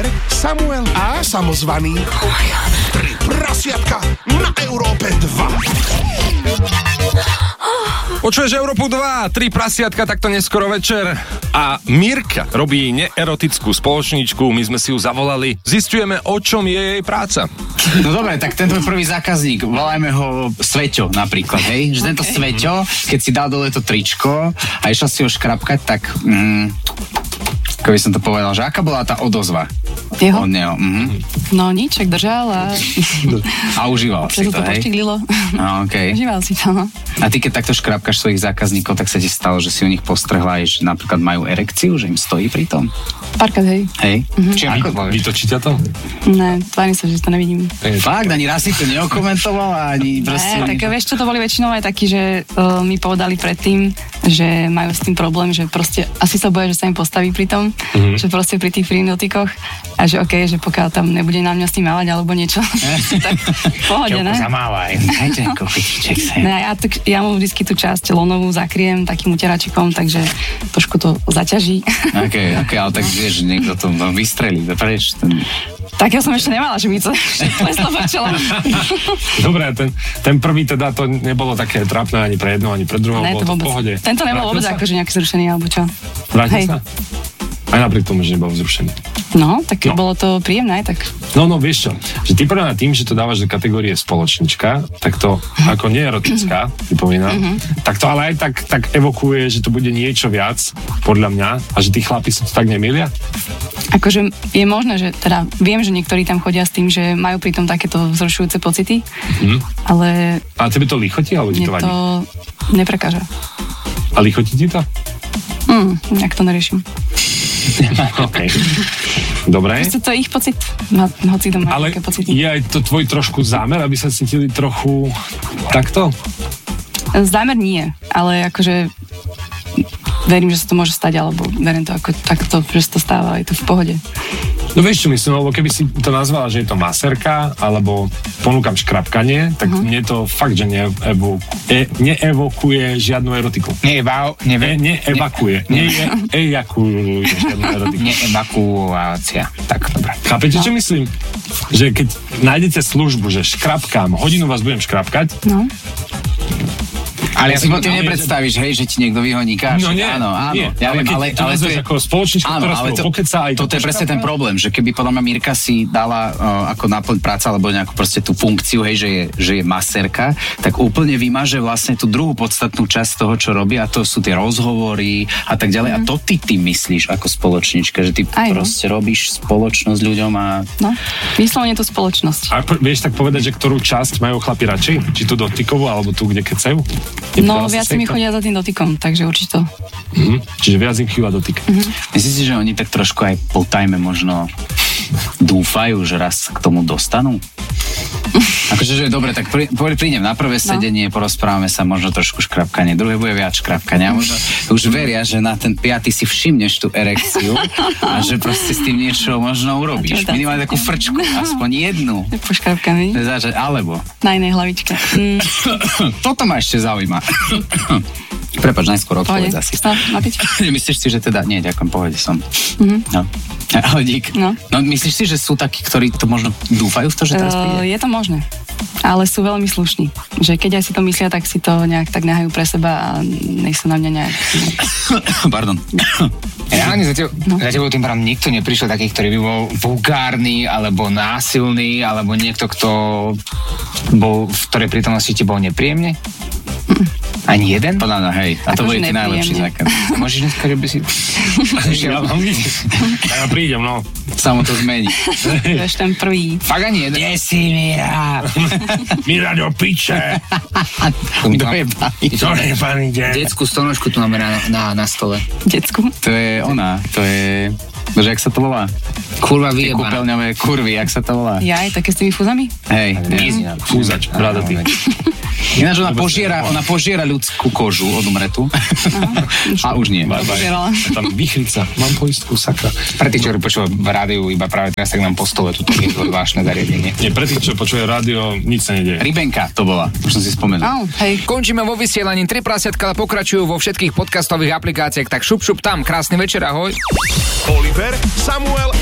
Oliver, Samuel a samozvaný. Tri prasiatka na Európe 2. Počuješ Európu 2, 3 prasiatka takto neskoro večer a Mirka robí neerotickú spoločničku, my sme si ju zavolali, zisťujeme, o čom je jej práca. No dobre, tak ten tvoj prvý zákazník, volajme ho Sveťo napríklad, hej? Že tento Sveťo, keď si dal dole to tričko a išiel si ho škrapkať, tak... ako by som to povedal, že aká bola tá odozva Jeho? od neho? No nič, ak držal a... A užíval si to, to hej? poštiglilo. No, okej. Užíval si to, no. A ty, keď takto škrapkaš svojich zákazníkov, tak sa ti stalo, že si u nich postrhla, že napríklad majú erekciu, že im stojí pri tom? Párkrát, hej. Hej? Čiže vytočíte to? Ne, tvárim sa, že to nevidím. Fakt, ani raz si to neokomentovala, ani proste... Ne, tak vieš čo, to boli väčšinou aj takí, že mi povedali predtým, že majú s tým problém, že proste asi sa boja, že sa im postaví pri tom, že proste pri tých free-dotykoch a že okej, že pokiaľ tam nebude na mňa s tým mávať alebo niečo, tak v pohode, ne? Zamávaj, dajte kopiček sem. Ne, ja mu vždycky tú časť lonovú zakriem takým uteračikom, takže trošku to zaťaží. Okej, ale tak vieš, že niekto to vystrelí, preč. Tak ja som ešte nemala, že by to leslo začala. Dobre, ten prvý teda to nebolo také trápne ani pre jedno, ani pre druhého, Ne, bolo to v vôbec. pohode. Tento nebol vôbec akože nejaký zrušený, alebo čo. Vrátil Hej. sa? Aj napriek tomu, že nebol vzrušený. No, tak bolo to príjemné, tak... No, vieš čo, že ty prvá tým, že to dávaš do kategórie spoločnička, tak to ako neerotická, pripomínam, tak to ale aj tak evokuje, že to bude niečo viac, podľa mňa, a že tí chlapi sa to tak nemilia? Akože je možné, že teda viem, že niektorí tam chodia s tým, že majú pri tom takéto vzrušujúce pocity, ale A tebe to lichotí, alebo ti mne to vadí? to neprekáža. A lichotí ti to? Nejak to neriešim. OK. Dobre. Proste to je ich pocit, hoci to majú Ale také pocity. je aj to tvoj trošku zámer, aby sa cítili trochu takto? Zámer nie, ale akože verím, že sa to môže stať, alebo verím to ako takto, že sa to stáva, je to v pohode. No vieš čo myslím, lebo keby si to nazvala, že je to maserka, alebo ponúkam škrapkanie, tak mne to fakt, že neevokuje žiadnu erotiku. Neevakuje. Neejakuje žiadnu erotiku. Neevakuácia. Tak, dobre. Chápete, čo myslím? Že keď nájdete službu, že škrapkám, hodinu vás budem škrapkať, No. Ale si tým nepredstavíš, hej, že ti niekto vyhoní káš. No nie, áno, nie. ja viem, ale to to je... ako spoločnička, ktorá spolu pokeca aj toto je presne ten problém, že keby podľa mňa Mirka si dala ako náplň práca alebo nejakú proste tú funkciu, hej, že je maserka, tak úplne vymaže vlastne tú druhú podstatnú časť toho, čo robí, a to sú tie rozhovory a tak ďalej. A to ty myslíš ako spoločnička, že ty proste robíš spoločnosť ľuďom a... No, vyslovene tú spoločnosť. A vieš tak povedať, že ktorú časť majú chlapi radšej? Či tú dotykovú, alebo tú, kde kecajú? No, viac mi chodia za tým dotykom, takže určite. Čiže viac im chýba dotyk. Myslíš si, že oni tak trošku aj po tajme možno dúfajú, že raz k tomu dostanú? Akože, že dobre, tak prídem na prvé sedenie, porozprávame sa, možno trošku škrapkanie, druhé bude viac škrapkania, možno už veria, že na ten 5. si všimneš tú erekciu a že proste s tým niečo možno urobíš. Minimálne takú frčku, aspoň jednu. Poškrapkami. Alebo. Na inej hlavičke. Toto ma ešte zaujíma. Prepáč, najskôr odpovedz asi. Myslíš si, že teda... Nie, ďakujem, pohode som. No. Ale dík. No. Myslíš si, že sú takí, ktorí to možno dúfajú v to, že teraz príde? Je to možné. Ale sú veľmi slušní. Že keď aj si to myslia, tak si to nejak tak nehajú pre seba a nech sa na mňa nejak... Pardon. Reálne za tebou tým pádom nikto neprišiel taký, ktorý by bol vulgárny, alebo násilný, alebo niekto, kto bol v ktorej prítomnosti ti bol nepríjemne? Ani jeden? Podľa mňa, hej. A to bude ty najlepší zákaz. Môžeš dneska, že by si... Ja prídem, no. Samo to zmení. To je ten prvý. Fakt ani jeden? Kde si, Mira? Mira do piče. To je pani. Detskú stolnožku tu máme na stole. Decku? To je ona, to je... Bože, jak sa to volá? Kurva Tie vyjebaná. kúpeľňové kurvy, jak sa to volá? Jaj, také s tými fúzami? Hej. Fúzač, bradatý. Ináč ona požiera ľudskú kožu od umretu. A už nie. Požierala. Tam vychrica, mám poistku, sakra. Pre tých, čo počúva v rádiu iba práve teraz, tak nám po stole tuto je vážne zariadenie. Nie, pre tých, čo počuje rádio, nič sa nedieje. Rybenka to bola, už som si spomenul. Hej. Končíme vo vysielaní. 3 prasiatka pokračujú vo všetkých podcastových aplikáciách, tak šup tam. Krásny večer, ahoj. Oliver, Samuel